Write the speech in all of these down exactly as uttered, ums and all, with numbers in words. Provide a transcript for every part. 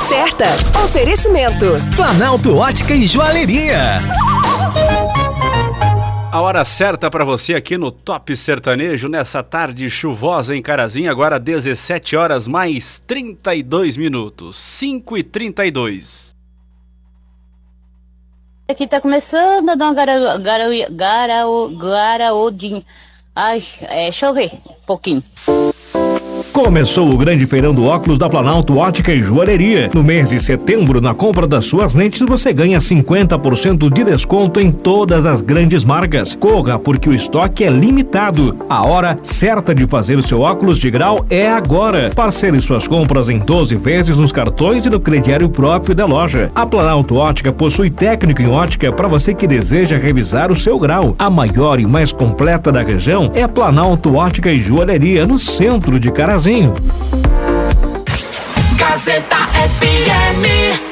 certa. Oferecimento Planalto Ótica e Joalheria. A hora certa para você aqui no Top Sertanejo, nessa tarde chuvosa em Carazinho, agora dezessete horas mais trinta e dois minutos, cinco e trinta e dois. Aqui tá começando a dar uma gara, gara, gara, garaodinha. Ai, é, deixa eu ver um pouquinho. Começou o grande feirão do óculos da Planalto Ótica e Joalheria. No mês de setembro, na compra das suas lentes, você ganha cinquenta por cento de desconto em todas as grandes marcas. Corra, porque o estoque é limitado. A hora certa de fazer o seu óculos de grau é agora. Parcele suas compras em doze vezes nos cartões e no crediário próprio da loja. A Planalto Ótica possui técnico em ótica para você que deseja revisar o seu grau. A maior e mais completa da região é a Planalto Ótica e Joalheria, no centro de Carazinho. Gazeta F M.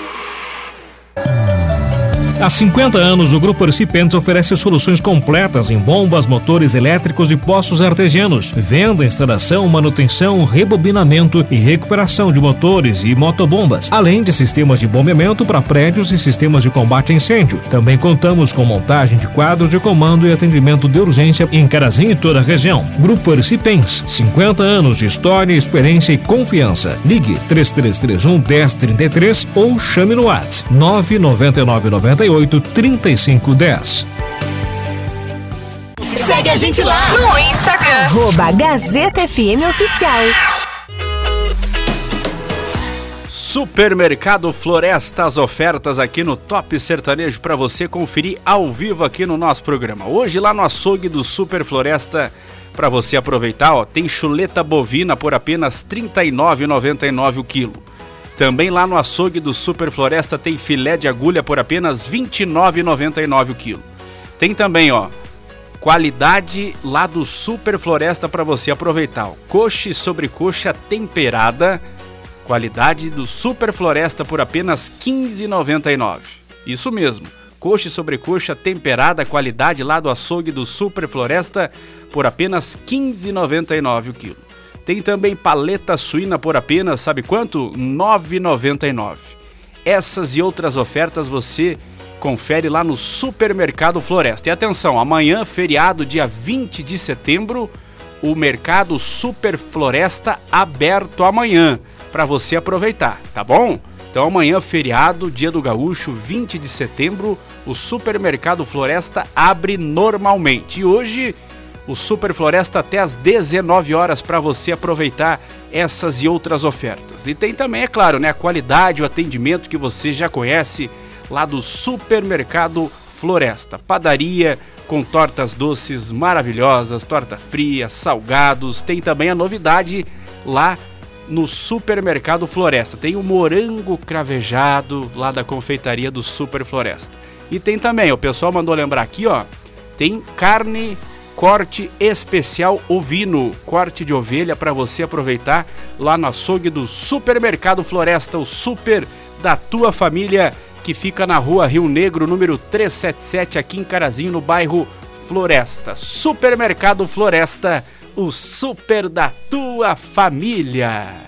Há cinquenta anos, o Grupo Recipientes oferece soluções completas em bombas, motores elétricos e poços artesianos. Venda, instalação, manutenção, rebobinamento e recuperação de motores e motobombas, além de sistemas de bombeamento para prédios e sistemas de combate a incêndio. Também contamos com montagem de quadros de comando e atendimento de urgência em Carazinho e toda a região. Grupo Recipientes, cinquenta anos de história, experiência e confiança. Ligue três três três um, um zero três três ou chame no WhatsApp nove nove nove nove oito, trinta e cinco, dez. Segue a gente lá no Instagram, arroba Gazeta F M Oficial. Supermercado Floresta, as ofertas aqui no Top Sertanejo para você conferir ao vivo aqui no nosso programa. Hoje lá no açougue do Super Floresta, para você aproveitar, ó, tem chuleta bovina por apenas trinta e nove reais e noventa e nove centavos o quilo. Também lá no açougue do Super Floresta tem filé de agulha por apenas vinte e nove reais e noventa e nove centavos o quilo. Tem também, ó, qualidade lá do Super Floresta para você aproveitar. Ó, coxa e sobrecoxa temperada, qualidade do Super Floresta por apenas quinze reais e noventa e nove centavos. Isso mesmo, coxa e sobrecoxa temperada, qualidade lá do açougue do Super Floresta por apenas quinze reais e noventa e nove centavos o quilo. Tem também paleta suína por apenas, sabe quanto? nove reais e noventa e nove centavos. Essas e outras ofertas você confere lá no Supermercado Floresta. E atenção, amanhã, feriado, dia vinte de setembro, o Mercado Super Floresta aberto amanhã, para você aproveitar, tá bom? Então amanhã, feriado, dia do gaúcho, vinte de setembro, o Supermercado Floresta abre normalmente. E hoje o Super Floresta até às dezenove horas para você aproveitar essas e outras ofertas. E tem também, é claro, né, a qualidade, o atendimento que você já conhece lá do Supermercado Floresta. Padaria com tortas doces maravilhosas, torta fria, salgados. Tem também a novidade lá no Supermercado Floresta. Tem o morango cravejado lá da confeitaria do Super Floresta. E tem também, o pessoal mandou lembrar aqui, ó, tem carne corte especial ovino, corte de ovelha para você aproveitar lá no açougue do Supermercado Floresta, o super da tua família, que fica na rua Rio Negro, número trezentos e setenta e sete, aqui em Carazinho, no bairro Floresta. Supermercado Floresta, o super da tua família.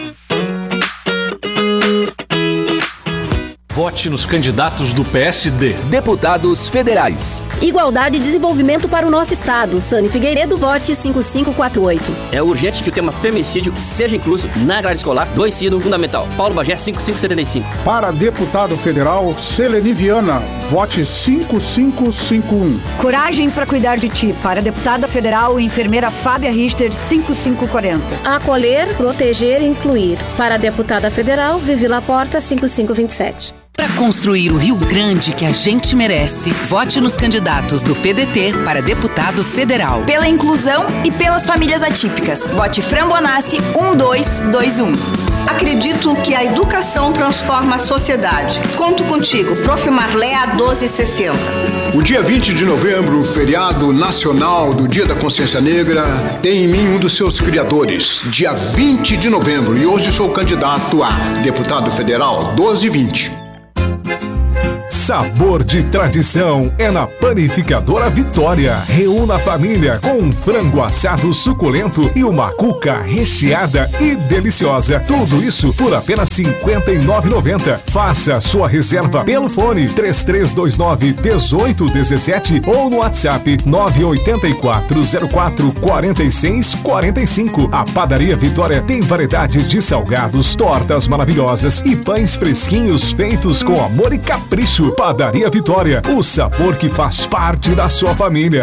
Vote nos candidatos do P S D. Deputados federais. Igualdade e desenvolvimento para o nosso estado. Sani Figueiredo, vote cinco cinco quatro oito. É urgente que o tema feminicídio seja incluso na grade escolar do ensino fundamental. Paulo Bagé, cinco cinco setenta e cinco. Para deputado federal, Seleni Viana, vote cinco cinco cinco um. Coragem para cuidar de ti. Para deputada federal, enfermeira Fábia Richter, cinco cinco quarenta. Acolher, proteger e incluir. Para a deputada federal, Vivi Laporta, cinco cinco vinte e sete. Para construir o Rio Grande que a gente merece, vote nos candidatos do P D T para deputado federal. Pela inclusão e pelas famílias atípicas, vote Frambonassi um dois dois um. Acredito que a educação transforma a sociedade. Conto contigo, Prof. Marléa doze sessenta. O dia vinte de novembro, feriado nacional do Dia da Consciência Negra, tem em mim um dos seus criadores, dia vinte de novembro, e hoje sou candidato a deputado federal doze vinte. Sabor de tradição é na Panificadora Vitória. Reúna a família com um frango assado suculento e uma cuca recheada e deliciosa. Tudo isso por apenas cinquenta e nove reais e noventa centavos. Faça sua reserva pelo fone três três dois nove, oito um sete ou no WhatsApp nove oito quatro zero quatro quatro seis quatro cinco. A Padaria Vitória tem variedades de salgados, tortas maravilhosas e pães fresquinhos feitos com amor e capricho. Padaria Vitória, o sabor que faz parte da sua família.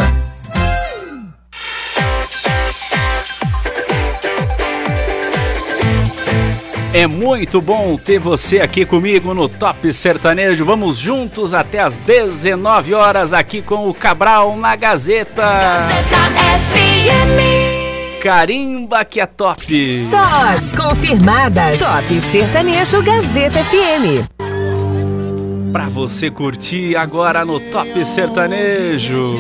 É muito bom ter você aqui comigo no Top Sertanejo. Vamos juntos até as dezenove horas aqui com o Cabral na Gazeta. Gazeta F M. Carimba que é top. Só as confirmadas. Top Sertanejo Gazeta F M. Pra você curtir agora no Top Sertanejo.